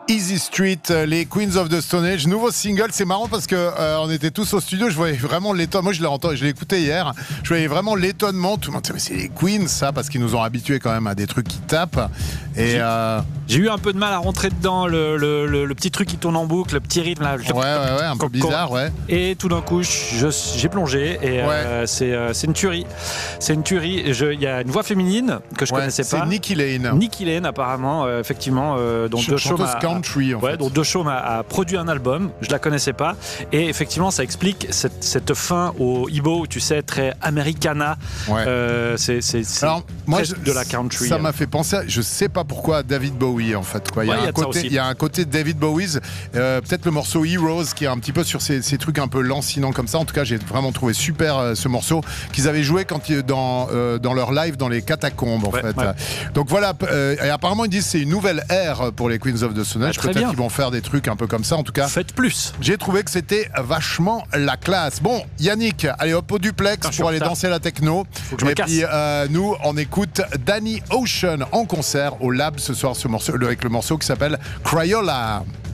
Easy Street, les Queens of the Stone Age, nouveau single. C'est marrant parce que on était tous au studio, je voyais vraiment l'étonnement. Moi je l'ai écouté hier, je voyais vraiment l'étonnement. Tout le monde disait mais c'est les Queens ça, parce qu'ils nous ont habitués quand même à des trucs qui tapent. Et j'ai eu un peu de mal à rentrer dedans, le petit truc qui tourne en boucle, le petit rythme là. Ouais, un peu bizarre, ouais. Et tout d'un coup j'ai plongé et c'est une tuerie. C'est une tuerie. Il y a une voix féminine que je connaissais pas. C'est Nikki Lane. Nikki Lane apparemment, effectivement, dont country, en fait. Dont Dechaume a produit un album, je la connaissais pas, et effectivement ça explique cette fin au Ibo, tu sais, très Americana. C'est alors moi de la country. Ça m'a fait penser, je sais pas pourquoi, à David Bowie en fait. Quoi. Il y a un côté David Bowie, peut-être le morceau Heroes qui est un petit peu sur ces trucs un peu lancinants comme ça. En tout cas, j'ai vraiment trouvé super ce morceau qu'ils avaient joué dans leur live dans les catacombes en fait. Donc voilà, et apparemment ils disent que c'est une nouvelle ère pour les Queens of the Stone Age. Peut-être qu'ils vont faire des trucs un peu comme ça. En tout cas, faites plus. J'ai trouvé que c'était vachement la classe. Bon, Yannick, allez hop au duplex pour aller danser la techno. Et puis nous, on écoute Danny Ocean en concert au Lab ce soir, avec le morceau qui s'appelle Crayola.